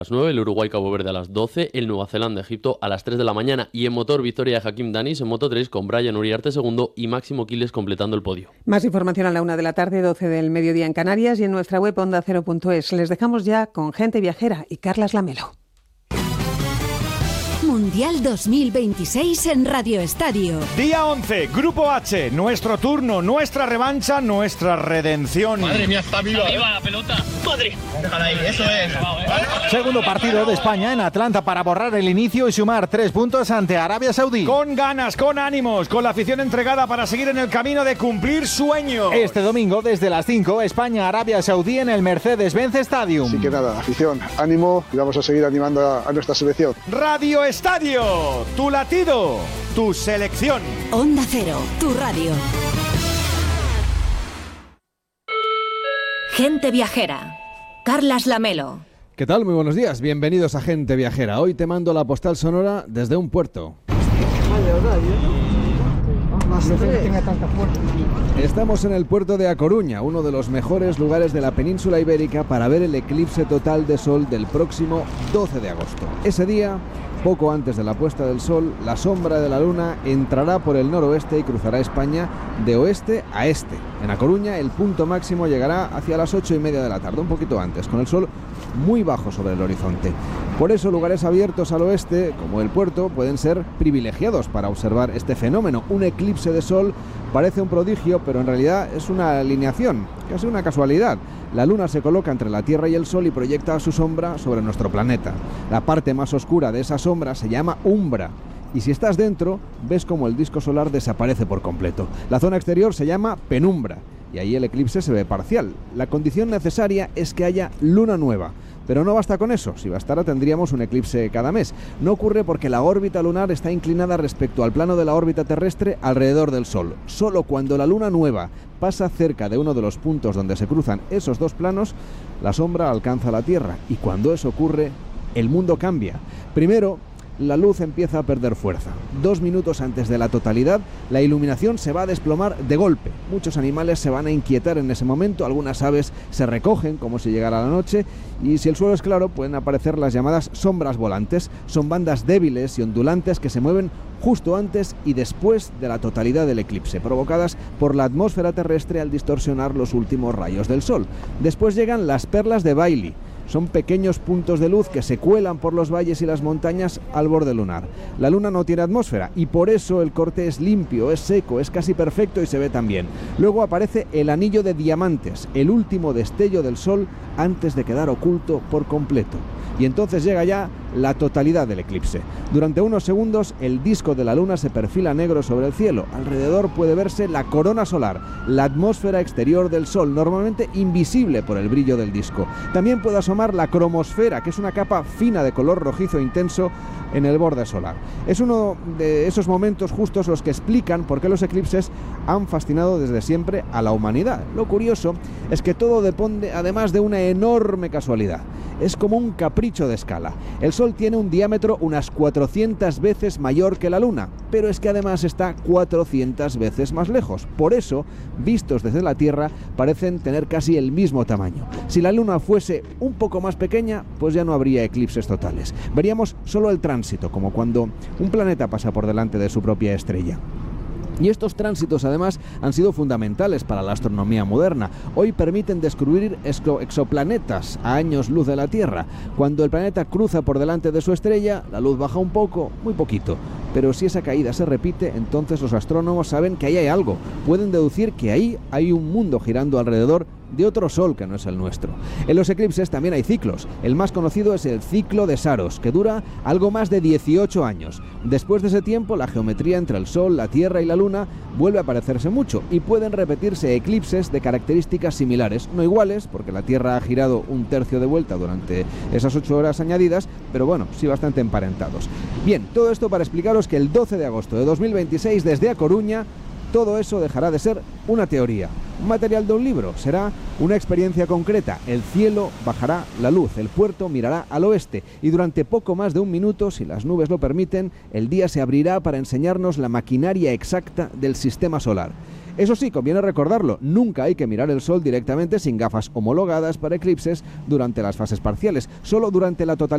las 9, el Uruguay-Cabo Verde a las 12, el Nueva Zelanda-Egipto a las 3 de la mañana y en motor victoria de Hakim Danis en Moto3 con Brian Uriarte segundo y Máximo Quiles completando el podio. Más información a la 1 de la tarde, 12 del mediodía en Canarias y en nuestra web ondacero.es. Les dejamos ya con Gente Viajera y Carlas Lamelo. Mundial 2026 en Radio Estadio. Día 11, Grupo H, nuestro turno, nuestra revancha, nuestra redención. Madre mía, está viva. Está viva la pelota. Madre. Déjala ahí, eso es. Segundo partido de España en Atlanta para borrar el inicio y sumar 3 puntos ante Arabia Saudí. Con ganas, con ánimos, con la afición entregada para seguir en el camino de cumplir sueños. Este domingo, desde las 5, España-Arabia Saudí en el Mercedes-Benz Stadium. Así que nada, afición, ánimo y vamos a seguir animando a nuestra selección. Radio Estadio, tu latido, tu selección. Onda Cero, tu radio. Gente Viajera. Carlas Lamelo. ¿Qué tal? Muy buenos días. Bienvenidos a Gente Viajera. Hoy te mando la postal sonora desde un puerto. Estamos en el puerto de A Coruña, uno de los mejores lugares de la península ibérica para ver el eclipse total de sol del próximo 12 de agosto. Ese día, poco antes de la puesta del sol, la sombra de la luna entrará por el noroeste y cruzará España de oeste a este. En A Coruña el punto máximo llegará hacia las 8:30 de la tarde, un poquito antes, con el sol muy bajo sobre el horizonte. Por eso lugares abiertos al oeste, como el puerto, pueden ser privilegiados para observar este fenómeno. Un eclipse de sol parece un prodigio, pero en realidad es una alineación, casi una casualidad. La luna se coloca entre la Tierra y el Sol y proyecta su sombra sobre nuestro planeta. La parte más oscura de esa sombra se llama umbra. Y si estás dentro, ves como el disco solar desaparece por completo. La zona exterior se llama penumbra y ahí el eclipse se ve parcial. La condición necesaria es que haya luna nueva. Pero no basta con eso, si bastara tendríamos un eclipse cada mes. No ocurre porque la órbita lunar está inclinada respecto al plano de la órbita terrestre alrededor del Sol. Solo cuando la luna nueva pasa cerca de uno de los puntos donde se cruzan esos dos planos, la sombra alcanza la Tierra. Y cuando eso ocurre, el mundo cambia. Primero, la luz empieza a perder fuerza. 2 minutos antes de la totalidad, la iluminación se va a desplomar de golpe. Muchos animales se van a inquietar en ese momento, algunas aves se recogen como si llegara la noche, y si el suelo es claro, pueden aparecer las llamadas sombras volantes. Son bandas débiles y ondulantes que se mueven justo antes y después de la totalidad del eclipse, provocadas por la atmósfera terrestre al distorsionar los últimos rayos del sol. Después llegan las perlas de Bailey. Son pequeños puntos de luz que se cuelan por los valles y las montañas al borde lunar. La luna no tiene atmósfera y por eso el corte es limpio, es seco, es casi perfecto y se ve tan bien. Luego aparece el anillo de diamantes, el último destello del sol antes de quedar oculto por completo. Y entonces llega ya la totalidad del eclipse. Durante unos segundos el disco de la luna se perfila negro sobre el cielo. Alrededor puede verse la corona solar, la atmósfera exterior del sol, normalmente invisible por el brillo del disco. También puede asomar la cromosfera, que es una capa fina de color rojizo intenso en el borde solar. Es uno de esos momentos justos los que explican por qué los eclipses han fascinado desde siempre a la humanidad. Lo curioso es que todo depende además de una enorme casualidad. Es como un capricho de escala. El Sol tiene un diámetro unas 400 veces mayor que la Luna, pero es que además está 400 veces más lejos. Por eso, vistos desde la Tierra, parecen tener casi el mismo tamaño. Si la Luna fuese un poco más pequeña, pues ya no habría eclipses totales. Veríamos solo el tránsito, como cuando un planeta pasa por delante de su propia estrella. Y estos tránsitos además han sido fundamentales para la astronomía moderna. Hoy permiten descubrir exoplanetas a años luz de la Tierra. Cuando el planeta cruza por delante de su estrella, la luz baja un poco, muy poquito. Pero si esa caída se repite, entonces los astrónomos saben que ahí hay algo. Pueden deducir que ahí hay un mundo girando alrededor de otro sol que no es el nuestro. En los eclipses también hay ciclos. El más conocido es el ciclo de Saros, que dura algo más de 18 años. Después de ese tiempo, la geometría entre el Sol, la Tierra y la Luna vuelve a parecerse mucho y pueden repetirse eclipses de características similares, no iguales, porque la Tierra ha girado un tercio de vuelta durante esas 8 horas añadidas, pero bueno, sí bastante emparentados. Bien, todo esto para explicaros que el 12 de agosto de 2026, desde A Coruña, todo eso dejará de ser una teoría, un material de un libro, será una experiencia concreta. El cielo bajará la luz, el puerto mirará al oeste y durante poco más de un minuto, si las nubes lo permiten, el día se abrirá para enseñarnos la maquinaria exacta del sistema solar. Eso sí, conviene recordarlo, nunca hay que mirar el sol directamente sin gafas homologadas para eclipses durante las fases parciales, solo durante la totalidad